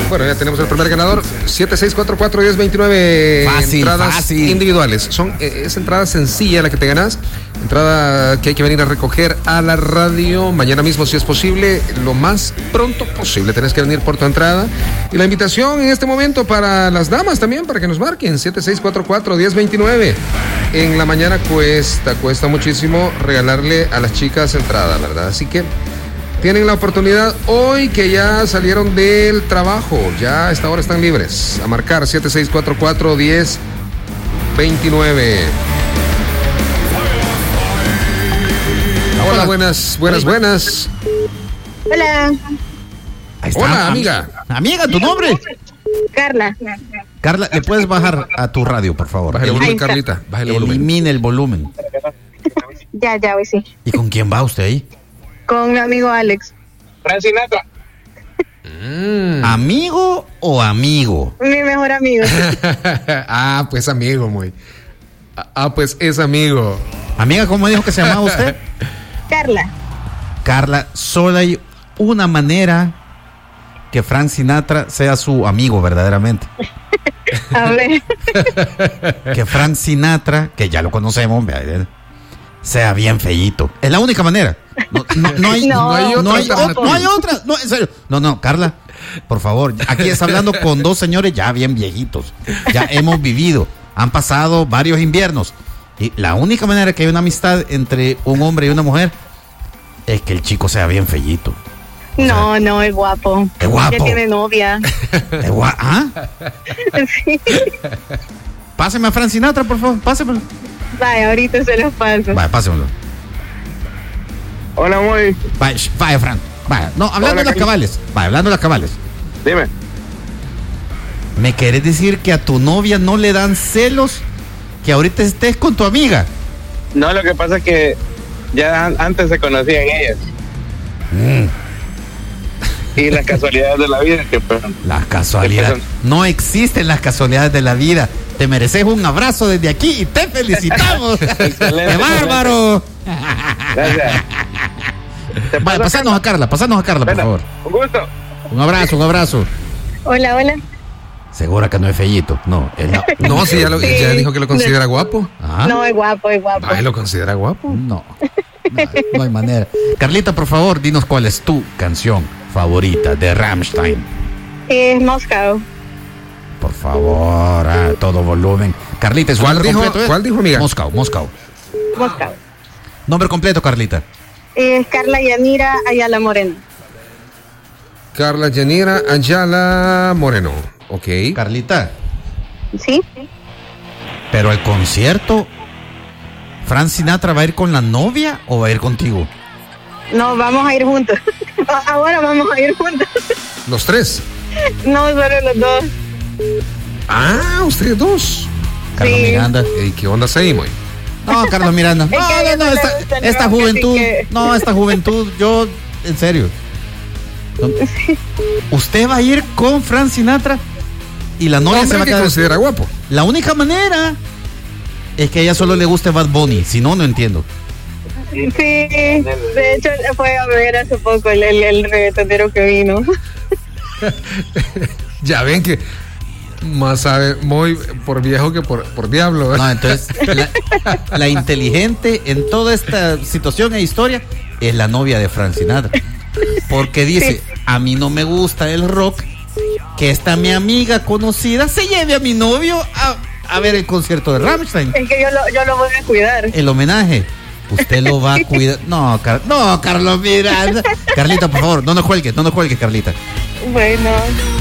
Bueno, ya tenemos el primer ganador. 7644-1029. Fácil, entradas fácil. individuales. Es entrada sencilla la que te ganas. Entrada que hay que venir a recoger a la radio mañana mismo, si es posible, lo más pronto posible. Tenés que venir por tu entrada. Y la invitación en este momento para las damas también, para que nos marquen. 7644-1029. En la mañana cuesta muchísimo regalarle a las chicas entrada, ¿verdad? Así que tienen la oportunidad hoy que ya salieron del trabajo, ya a esta hora están libres. A marcar 7644-1029. Hola, buenas. Hola. Ahí está. Hola, amiga. Amiga, ¿tu nombre? Carla. Carla, ¿le puedes bajar a tu radio, por favor? Bájale el volumen, Ahí está. Carlita. Bájale el volumen. Elimine el volumen. Ya, hoy sí. ¿Y con quién va usted ahí? Con mi amigo Alex. Frank Sinatra. ¿Amigo o amigo? Mi mejor amigo. Pues amigo, muy. Pues es amigo. Amiga, ¿cómo dijo que se llamaba usted? Carla. Carla, solo hay una manera que Frank Sinatra sea su amigo verdaderamente. A ver. Que Frank Sinatra, que ya lo conocemos, sea bien feíto. Es la única manera. No hay otra. No, en serio. No, Carla, por favor. Aquí está hablando con dos señores ya bien viejitos. Ya hemos vivido. Han pasado varios inviernos. Y la única manera que hay una amistad entre un hombre y una mujer es que el chico sea bien feíto. No, es guapo. Es guapo. Ya tiene novia. Es guapo. ¿Ah? Sí. Páseme a Frank Sinatra, por favor. Pásemelo. Vaya, ahorita se los paso. Vaya, pásemelo. Hola, muy. Vaya, Frank. Vaya. No, hablando Hola, de las Carlos. cabales. Vaya, hablando de las cabales. Dime. ¿Me querés decir que a tu novia no le dan celos que ahorita estés con tu amiga? No, lo que pasa es que ya antes se conocían ellas. Y las casualidades de la vida que pues, Las casualidades. No existen las casualidades de la vida. Te mereces un abrazo desde aquí y te felicitamos. Excelente. ¡Qué bárbaro! Gracias. Te Vaya, paso, pasanos a Carla, por Bueno, favor. Un gusto. Un abrazo. Hola. Segura que no es fellito. No, él no. No, sí, ya dijo que lo considera guapo. ¿Ah? No, es guapo. Lo considera guapo. No hay manera. Carlita, por favor, dinos cuál es tu canción favorita de Rammstein. Es Moscow. Por favor, a todo volumen. Carlita, ¿es ¿Cuál nombre dijo, completo? ¿Cuál dijo, amiga? Moscow. Moscow. Nombre completo, Carlita. Es Carla Yanira Ayala Moreno. Carla Yanira Ayala Moreno. Ok. Carlita, ¿Sí? pero al concierto, ¿Frank Sinatra va a ir con la novia o va a ir contigo? No, vamos a ir juntos. Ahora vamos a ir juntos. Los tres. No, solo los dos. Ustedes dos. Carlos Sí. Miranda. ¿Y qué onda ahí, muy? No, Carlos Miranda. Es que a ella no le gusta el Esta rock, juventud. así que- No, esta juventud, yo, en serio. ¿Usted va a ir con Frank Sinatra? Y la novia se Hombre va a que quedar. considera guapo. La única manera es que a ella solo le guste Bad Bunny. Si no, no entiendo. Sí, de hecho fue a ver hace poco el reggaetonero que vino. Ya ven que más sabe muy por viejo que por diablo. ¿eh? No, entonces, la inteligente en toda esta situación e historia es la novia de Frank Sinatra. Porque dice, a mí no me gusta el rock, que esta mi amiga conocida se lleve a mi novio a ver el concierto de Rammstein. Es que yo lo voy a cuidar. El homenaje. Usted lo va a cuidar. No, Carlos Miranda. Carlita, por favor, no nos cuelgues, Carlita. Bueno.